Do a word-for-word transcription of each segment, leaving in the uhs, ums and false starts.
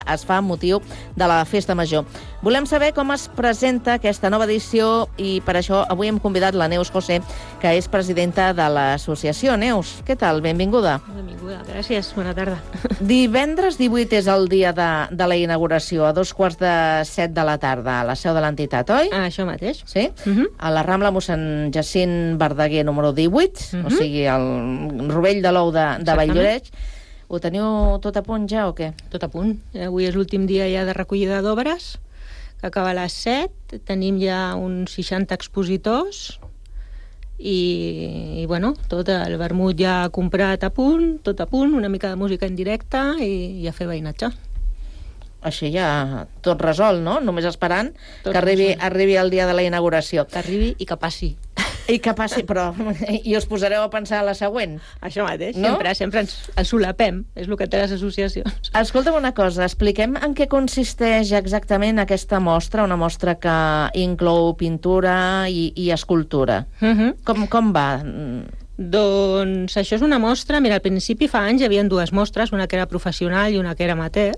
es fa amb motiu de la Festa Major. Volem saber com es presenta aquesta nova edició i per això avui hem convidat la Neus José, que és presidenta de l'associació. Neus, què tal? Benvinguda. Benvinguda, gràcies. Bona tarda. Divendres divuit és el dia de, de la inauguració, a dos quarts de set de la tarda, a la seu de l'entitat, oi? Ah, això mateix. Sí? Uh -huh. A la Rambla mossèn Jacint Verdaguer, número divuit, uh -huh. o sigui, el Rovell de l'Ou de, de Valldoreix. Ho teniu tot a punt ja o què? Tot a punt. Avui és l'últim dia ja de recollida d'obres, que acaba a les set. Tenim ja uns seixanta expositors i, i bueno, tot el vermut ja comprat a punt, tot a punt, una mica de música en directe i, i a fer veïnatge. Així ja tot resolt, no? Només esperant tot que arribi, arribi el dia de la inauguració. Que arribi i que passi. I que passi, però... I us posareu a pensar a la següent. Això mateix, no? sempre, sempre ens el solapem, és el que té les associacions. Escolta'm una cosa, expliquem en què consisteix exactament aquesta mostra, una mostra que inclou pintura i, i escultura. Uh -huh. Com, com va? Doncs això és una mostra, mira, al principi fa anys hi havia dues mostres, una que era professional i una que era amateur,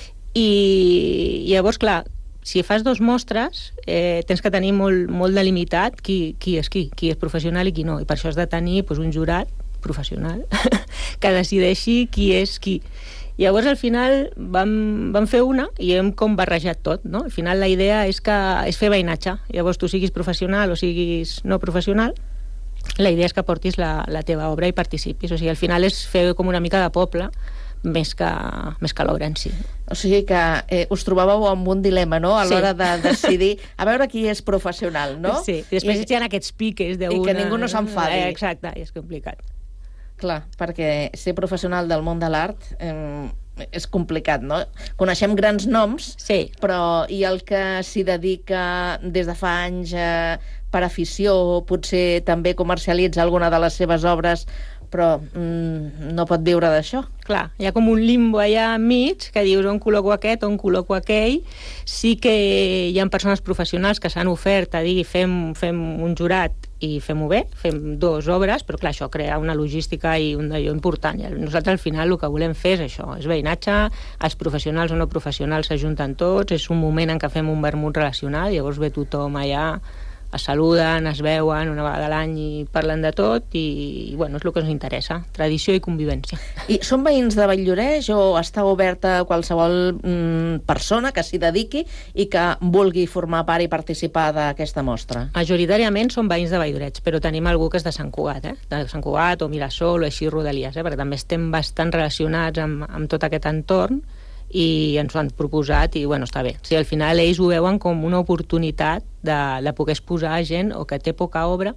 i, i llavors, clar, si fas dos mostres, eh, tens que tenir molt, molt delimitat qui, qui és qui, qui és professional i qui no. I per això has de tenir doncs, un jurat professional que decideixi qui és qui. Llavors, al final, vam, vam fer una i hem com barrejat tot, no? Al final, la idea és, que, és fer veïnatge. Llavors, tu siguis professional o siguis no professional, la idea és que portis la, la teva obra i participis. O sigui, al final és fer com una mica de poble, més que, més que l'obra en si. O sigui que eh, us trobàveu amb un dilema, no?, a l'hora sí. de decidir a veure qui és professional, no? Sí, i després I, hi ha aquests piques d'una... I que ningú no s'enfadi. Eh, exacte, i és complicat. Clar, perquè ser professional del món de l'art eh, és complicat, no? Coneixem grans noms, sí. però i el que s'hi dedica des de fa anys eh, per afició, potser també comercialitza alguna de les seves obres, però mm, no pot viure d'això. Clar, hi ha com un limbo allà enmig que dius on col·loco aquest, on col·loco aquell. Sí que hi ha persones professionals que s'han ofert a dir fem, fem un jurat i fem-ho bé, fem dues obres, però clar, això crea una logística i un d'allò important. I nosaltres al final el que volem fer és això, és veïnatge, els professionals o no professionals s'ajunten tots, és un moment en què fem un vermut relacional, llavors ve tothom allà, es saluden, es veuen una vegada a l'any i parlen de tot i, i bueno, és el que ens interessa, tradició i convivència. I són veïns de Valldoreix o està oberta a qualsevol mm, persona que s'hi dediqui i que vulgui formar part i participar d'aquesta mostra? Majoritàriament són veïns de Valldoreix, però tenim algú que és de Sant Cugat, eh? de Sant Cugat o Mirasol o així Rodalies, eh? perquè també estem bastant relacionats amb, amb tot aquest entorn i ens ho han proposat i bueno, està bé. O sigui, al final ells ho veuen com una oportunitat de, de poder exposar gent o que té poca obra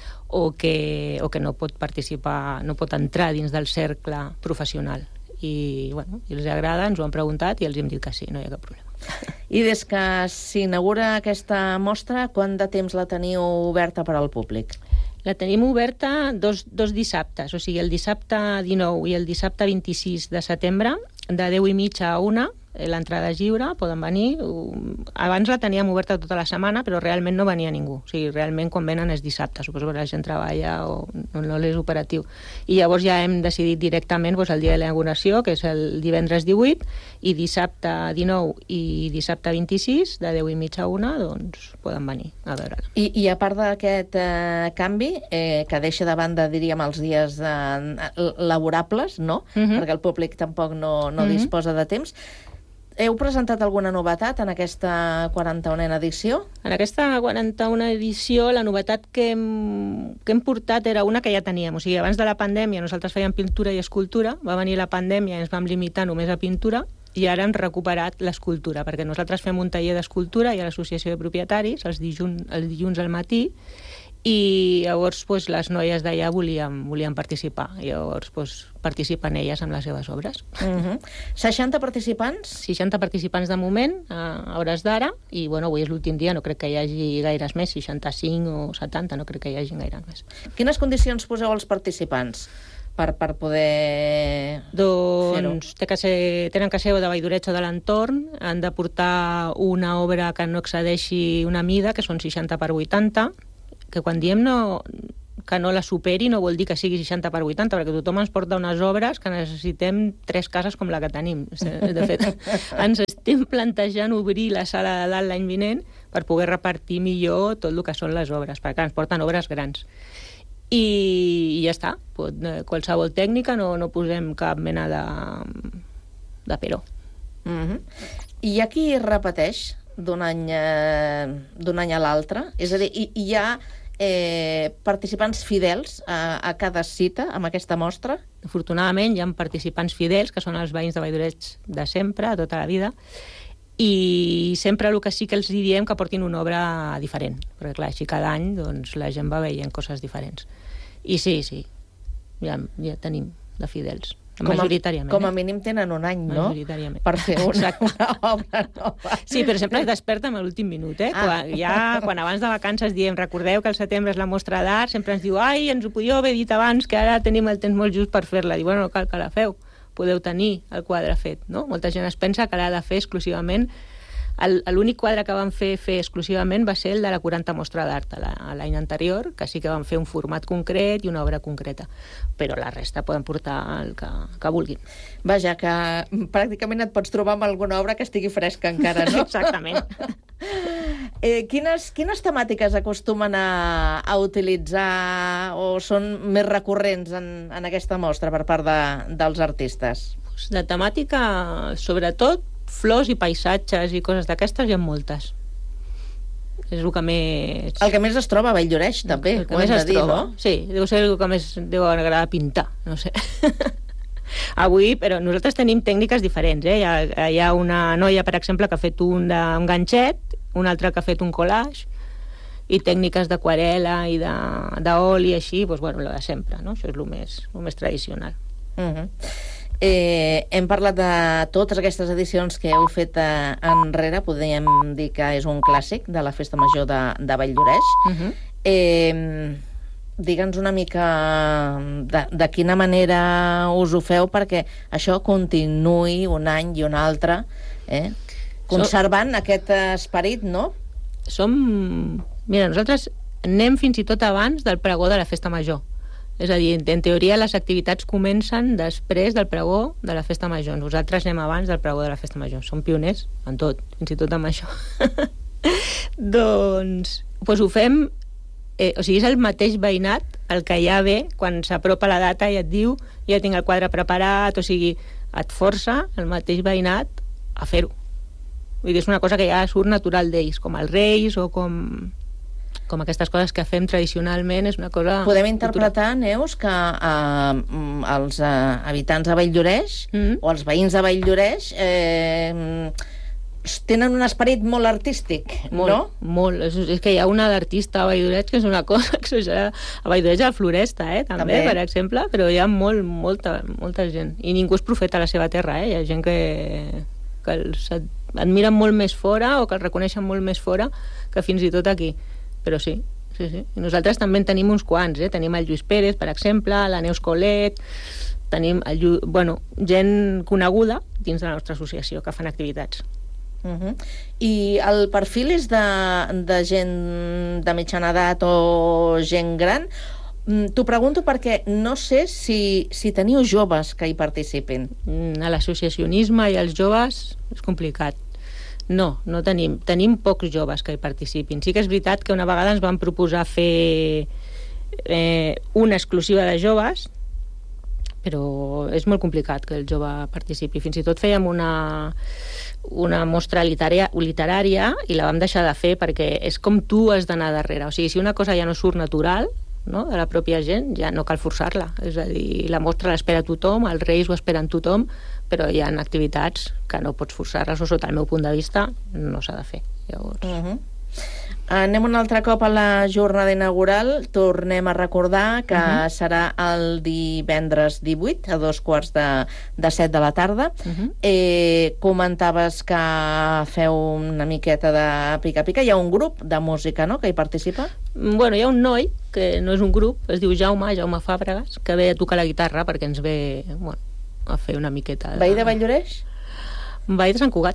o que, o que no pot participar, no pot entrar dins del cercle professional. I bueno, i els agrada, ens ho han preguntat i els hem dit que sí, no hi ha cap problema. I des que s'inaugura aquesta mostra, quant de temps la teniu oberta per al públic? La tenim oberta dos, dos dissabtes, o sigui, el dissabte dinou i el dissabte vint-i-sis de setembre, de deu i mitja a una, l'entrada és lliure, poden venir. Abans la teníem oberta tota la setmana, però realment no venia ningú. O sigui, realment quan venen és dissabte, suposo que la gent treballa o no, no és operatiu. I llavors ja hem decidit directament doncs, el dia de la inauguració, que és el divendres divuit, i dissabte dinou i dissabte vint-i-sis, de deu i mitja a una, doncs poden venir a veure-la. I, I a part d'aquest eh, canvi, eh, que deixa de banda, diríem, els dies eh, laborables, no? Uh -huh. Perquè el públic tampoc no, no uh -huh. disposa de temps, heu presentat alguna novetat en aquesta quaranta-unena edició? En aquesta quaranta-unena edició la novetat que hem, que hem portat era una que ja teníem. O sigui, abans de la pandèmia nosaltres fèiem pintura i escultura, va venir la pandèmia i ens vam limitar només a pintura i ara hem recuperat l'escultura, perquè nosaltres fem un taller d'escultura i a l'associació de propietaris els dilluns, els dilluns al matí i llavors doncs, les noies d'allà volien, volien participar. I llavors doncs, participen elles amb les seves obres. Uh-huh. seixanta participants? seixanta participants de moment, a hores d'ara, i bueno, avui és l'últim dia, no crec que hi hagi gaires més, seixanta-cinc o setanta, no crec que hi hagi gaires més. Quines condicions poseu als participants per, per poder doncs té que ser, tenen que ser de Valldoreix o de l'entorn, han de portar una obra que no excedeixi una mida, que són seixanta per vuitanta, que quan diem no, que no la superi no vol dir que sigui seixanta per vuitanta, perquè tothom ens porta unes obres que necessitem tres cases com la que tenim. De fet, ens estem plantejant obrir la sala de dalt l'any vinent per poder repartir millor tot el que són les obres, perquè ens porten obres grans. I ja està. Qualsevol tècnica, no, no posem cap mena de, de però. Mm-hmm. I hi ha qui repeteix d'un any, eh, d'un any a l'altre? És a dir, hi, hi ha eh, participants fidels a, a cada cita amb aquesta mostra? Afortunadament hi ha participants fidels, que són els veïns de Valldoreix de sempre, de tota la vida, i sempre el que sí que els diem que portin una obra diferent, perquè clar, així cada any doncs, la gent va veient coses diferents. I sí, sí, ja, ja tenim de fidels. Com a, majoritàriament. Com a mínim tenen un any, no? Majoritàriament. Per fer una, una obra nova. Sí, però sempre es desperta amb l'últim minut, eh? Ah. Quan, ja, quan abans de vacances diem, recordeu que al setembre és la mostra d'art, sempre ens diu, ai, ens ho podíeu haver dit abans, que ara tenim el temps molt just per fer-la. Diu, bueno, no cal que la feu, podeu tenir el quadre fet, no? Molta gent es pensa que l'ha de fer exclusivament. L'únic quadre que vam fer fer exclusivament va ser el de la quaranta mostra d'art l'any anterior, que sí que vam fer un format concret i una obra concreta, però la resta poden portar el que, que vulguin. Vaja, que pràcticament et pots trobar amb alguna obra que estigui fresca encara, no? Exactament. eh, quines, quines temàtiques acostumen a, a utilitzar o són més recurrents en, en aquesta mostra per part de, dels artistes? De temàtica, sobretot, flors i paisatges i coses d'aquestes hi ha moltes. És el que més... El que més es troba a Valldoreix, també, el que més es dir, troba, no? Sí, deu ser el que més deu agradar pintar, no sé. Avui, però nosaltres tenim tècniques diferents, eh? Hi ha, hi ha una noia, per exemple, que ha fet un, de, un ganxet, una altra que ha fet un collage, i tècniques d'aquarel·la i d'oli, així, doncs, bueno, la de sempre, no? Això és el més, el més tradicional. Uh-huh. Eh, hem parlat de totes aquestes edicions que heu fet eh, enrere, podríem dir que és un clàssic de la Festa Major de, de Valldoreix. Uh-huh. eh, Digue'ns una mica de, de quina manera us ho feu perquè això continuï un any i un altre, eh? Conservant Som... aquest esperit, no? Som... Mira, nosaltres anem fins i tot abans del pregó de la Festa Major. És a dir, en teoria les activitats comencen després del pregó de la Festa Major. Nosaltres anem abans del pregó de la Festa Major. Som pioners en tot, fins i tot amb això. doncs, doncs ho fem... Eh, o sigui, és el mateix veïnat el que ja ve quan s'apropa la data i et diu ja tinc el quadre preparat, o sigui, et força el mateix veïnat a fer-ho. Vull dir, és una cosa que ja surt natural d'ells, com els Reis o com... com aquestes coses que fem tradicionalment, és una cosa... Podem interpretar, Neus, que eh, els eh, habitants de Valldoreix mm-hmm. o els veïns de Valldoreix eh, tenen un esperit molt artístic, molt, no? Molt. És, és que hi ha una d'artista a Valldoreix que és una cosa exagerada. A Valldoreix a la Floresta, eh, també, també, per exemple, però hi ha molt, molta, molta gent. I ningú és profeta a la seva terra, eh? Hi ha gent que, que els admiren molt més fora o que els reconeixen molt més fora que fins i tot aquí. Però sí, sí, sí. I nosaltres també en tenim uns quants, eh? Tenim el Lluís Pérez, per exemple, la Neus Colet, tenim el Llu... bueno, gent coneguda dins de la nostra associació que fan activitats. Uh-huh. I el perfil és de, de gent de mitjana edat o gent gran? T'ho pregunto perquè no sé si, si teniu joves que hi participin. A l'associacionisme i els joves és complicat. No, no tenim. Tenim pocs joves que hi participin. Sí que és veritat que una vegada ens van proposar fer eh, una exclusiva de joves, però és molt complicat que el jove participi. Fins i tot fèiem una, una mostra literària, literària i la vam deixar de fer perquè és com tu has d'anar darrere. O sigui, si una cosa ja no surt natural, no, de la pròpia gent, ja no cal forçar-la. És a dir, la mostra l'espera tothom, els Reis ho esperen tothom, però hi ha activitats que no pots forçar-les, o sota el meu punt de vista no s'ha de fer. Llavors... Uh-huh. Anem un altre cop a la jornada inaugural. Tornem a recordar que uh-huh. serà el divendres divuit a dos quarts de, de set de la tarda. Uh-huh. eh, comentaves que feu una miqueta de pica-pica. Hi ha un grup de música, no?, que hi participa? Bueno, hi ha un noi, que no és un grup, es diu Jaume, Jaume Fàbregas, que ve a tocar la guitarra perquè ens ve, bueno, a fer una miqueta de... Veí de Valldoreix? Veí de Sant Cugat.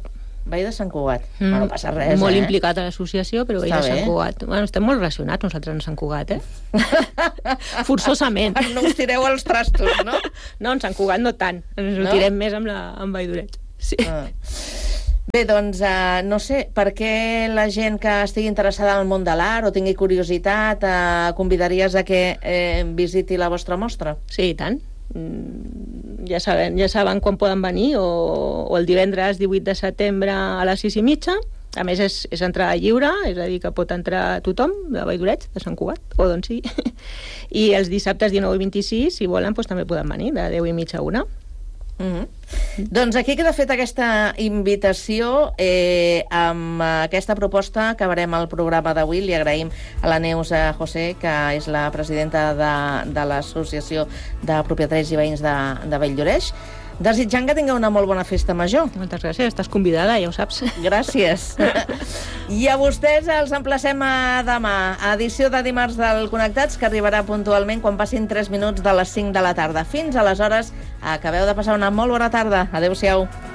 Veí de Sant Cugat. Mm, No passa res, molt eh? implicat a l'associació, però Veí de Sant Cugat. Bueno, estem molt relacionats nosaltres amb Sant Cugat, eh? Forçosament. No us tireu els trastos, no? No, en Sant Cugat no tant. Ens ho No? tirem més amb, la, amb Valldoret. Sí. Ah. Bé, doncs, uh, no sé, per què la gent que estigui interessada en el món de l'art o tingui curiositat uh, convidaries a que eh, visiti la vostra mostra? Sí, i tant. Mm, ja saben, ja saben quan poden venir, o, o el divendres divuit de setembre a les sis i mitja. A més, és, és entrada lliure, és a dir, que pot entrar tothom, de Valldoret, de Sant Cugat, o d'on sigui. I els dissabtes dinou i vint-i-sis, si volen, doncs, també poden venir, de deu i mitja a una. Mm -hmm. Doncs aquí queda feta aquesta invitació. Eh, amb aquesta proposta acabarem el programa d'avui. Li agraïm a la Neus a José, que és la presidenta de, de l'Associació de Propietaris i Veïns de, de Valldoreix, desitjant que tingueu una molt bona festa major. Moltes gràcies, estàs convidada, ja ho saps. Gràcies. I a vostès els emplacem a demà, a edició de dimarts del Connectats, que arribarà puntualment quan passin tres minuts de les cinc de la tarda. Fins aleshores, acabeu de passar una molt bona tarda. Adéu-siau.